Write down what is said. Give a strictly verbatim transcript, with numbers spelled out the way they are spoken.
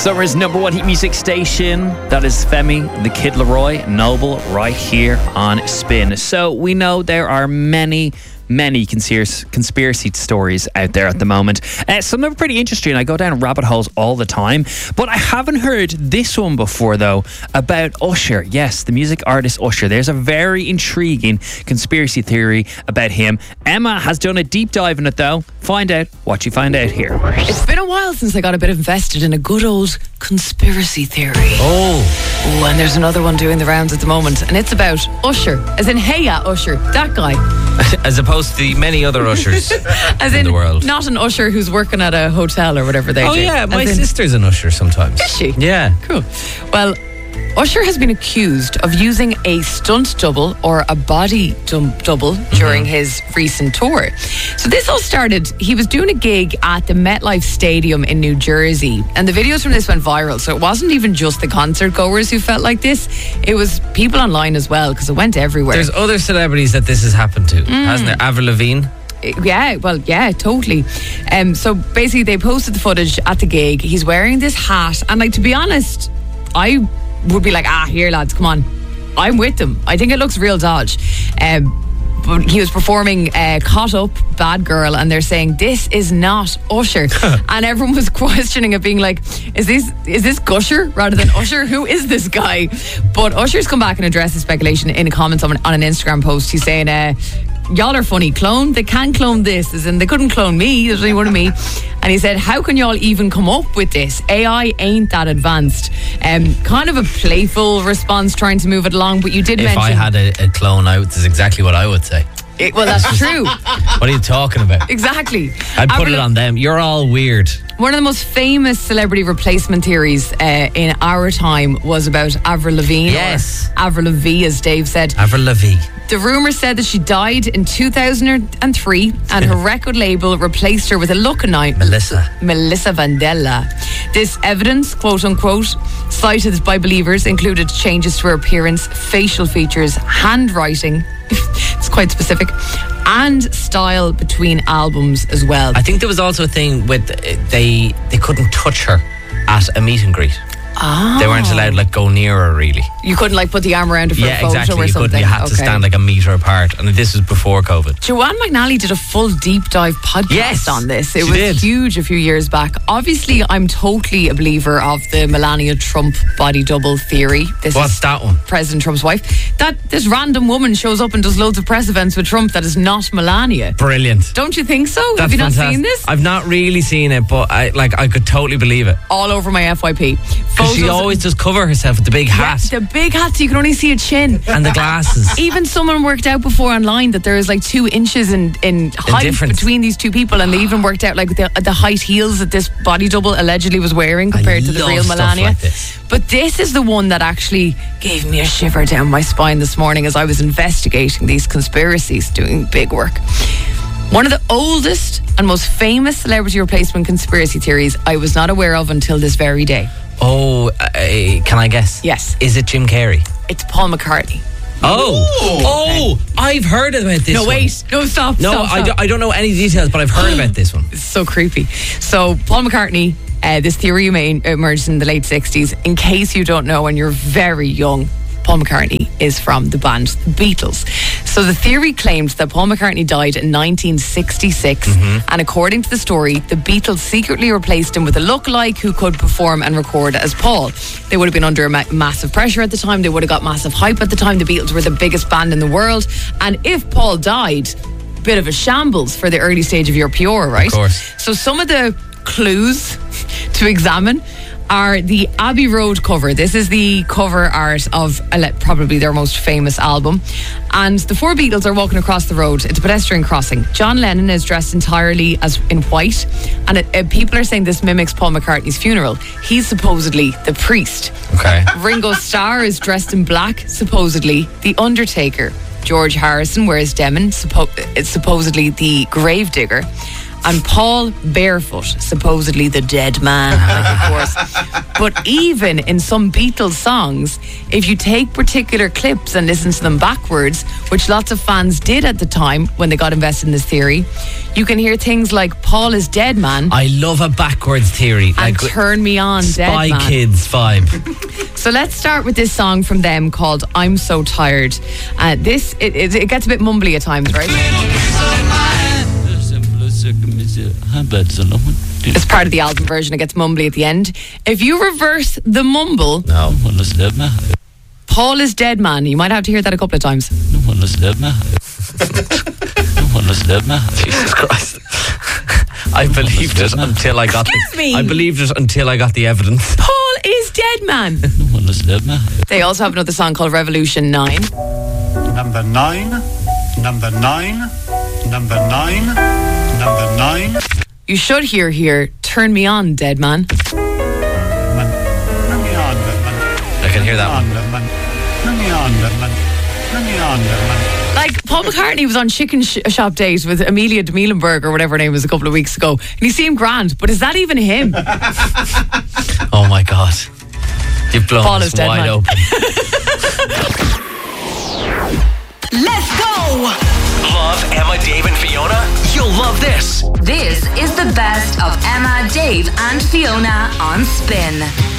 Summer's number one hit music station. That is Femi, the Kid Laroi, Noble, right here on Spin. So we know there are many, many conspiracy, conspiracy stories out there at the moment. Uh, some of them are pretty interesting. I go down rabbit holes all the time. But I haven't heard this one before, though, about Usher. Yes, the music artist Usher. There's a very intriguing conspiracy theory about him. Emma has done a deep dive in it, though. Find out what you find out here. It's been a while since I got a bit invested in a good old conspiracy theory. Oh. Ooh, and there's another one doing the rounds at the moment, and it's about Usher. As in, hey, yeah, Usher, that guy. As opposed to the many other ushers As in, in the world. Not an usher who's working at a hotel or whatever they oh, do. Oh yeah, my As sister's in, an usher sometimes. Is she? Yeah. Cool. Well, Usher has been accused of using a stunt double or a body dum- double during mm-hmm. his recent tour. So this all started, he was doing a gig at the MetLife Stadium in New Jersey, and the videos from this went viral. So it wasn't even just the concert goers who felt like this, it was people online as well, because it went everywhere. There's other celebrities that this has happened to, mm. hasn't there? Avril Lavigne? Yeah, well, yeah, totally. Um, so basically they posted the footage at the gig. He's wearing this hat, and like, to be honest, I would be like, ah, here lads, come on, I'm with them. I think it looks real dodge. Um, but he was performing uh, Caught Up, Bad Girl, and they're saying this is not Usher. And everyone was questioning it, being like, is this is this Gusher rather than Usher? Who is this guy? But Usher's come back and addressed the speculation in a comment on, on an Instagram post. He's saying, uh, y'all are funny. Clone? They can clone this. As in, they couldn't clone me. There's only one of me. And he said, how can y'all even come up with this? A I ain't that advanced. Um, kind of a playful response, trying to move it along. But you did if mention... If I had a, a clone, I would, this is exactly what I would say. It, well, that's true. What are you talking about? Exactly. I'd put Avril, it on them. You're all weird. One of the most famous celebrity replacement theories uh, in our time was about Avril Lavigne. Yes. Avril Lavigne, as Dave said. Avril Lavigne. The rumour said that she died in two thousand three and her record label replaced her with a lookalike, Melissa. Melissa Vandella. This evidence, quote unquote, cited by believers included changes to her appearance, facial features, handwriting, it's quite specific, and style between albums as well. I think there was also a thing with uh, they they couldn't touch her at a meet and greet. Oh. They weren't allowed to like go near her, really. You couldn't like put the arm around her for yeah, a photo exactly. or you something. Couldn't. You had okay. to stand like a metre apart, and this was before COVID. Joanne McNally did a full deep dive podcast yes, on this. It she was did. huge a few years back. Obviously, I'm totally a believer of the Melania Trump body double theory. This What's is that one? President Trump's wife. That this random woman shows up and does loads of press events with Trump that is not Melania. Brilliant. Don't you think so? That's Have you fantastic. not seen this? I've not really seen it, but I like I could totally believe it. All over my F Y P. Because she always does cover herself with the big hat. Yeah, the big hat so you can only see a chin. And the glasses. Even someone worked out before online that there is like two inches in, in height between these two people, and they even worked out like the, the height heels that this body double allegedly was wearing compared I to the love real stuff Melania. Like this. But this is the one that actually gave me a shiver down my spine this morning as I was investigating these conspiracies, doing big work. One of the oldest and most famous celebrity replacement conspiracy theories I was not aware of until this very day. Oh, uh, can I guess? Yes. Is it Jim Carrey? It's Paul McCartney. Oh, oh, I've heard about this No, one. wait. No, stop, No, stop, I, stop. do, I don't know any details, but I've heard about this one. It's so creepy. So, Paul McCartney, uh, this theory emerged in the late sixties. In case you don't know and you're very young, Paul McCartney is from the band The Beatles. So the theory claimed that Paul McCartney died in nineteen sixty-six, mm-hmm. and according to the story, the Beatles secretly replaced him with a lookalike who could perform and record as Paul. They would have been under ma- massive pressure at the time. They would have got massive hype at the time. The Beatles were the biggest band in the world. And if Paul died, bit of a shambles for the early stage of your P R, right? Of course. So some of the clues to examine are the Abbey Road cover. This is the cover art of uh, probably their most famous album. And the four Beatles are walking across the road. It's a pedestrian crossing. John Lennon is dressed entirely as in white. And it, uh, people are saying this mimics Paul McCartney's funeral. He's supposedly the priest. Okay. Ringo Starr is dressed in black, supposedly the Undertaker. George Harrison wears Demon, suppo- it's supposedly the gravedigger. and Paul Barefoot, supposedly the dead man, like, of course. But even in some Beatles songs, if you take particular clips and listen to them backwards, which lots of fans did at the time when they got invested in this theory, you can hear things like Paul is dead man. I love a backwards theory. And like turn me on, Spy dead man. Kids vibe. So let's start with this song from them called I'm So Tired. Uh, this, it, it, it gets a bit mumbly at times, right? It's part of the album version. It gets mumbly at the end. If you reverse the mumble, No. Paul is dead man. You might have to hear that a couple of times. Jesus Christ. I believed it until I got Excuse the, me. I believed it until I got the evidence. Paul is dead man. They also have another song called Revolution nine. Number nine, number nine, number nine, number nine. You should hear here, turn me on, dead man. Turn me on, man. I can hear that one. Turn me on, man. Turn me on, man. Like, Paul McCartney was on Chicken sh- Shop Date with Amelia de Meelenberg or whatever her name was a couple of weeks ago, and he seemed grand, but is that even him? Oh my God. You've blown Paul us is dead wide man. open. Let's go! Love Emma, Dave, and Fiona? You'll love this. This is the best of Emma, Dave, and Fiona on Spin.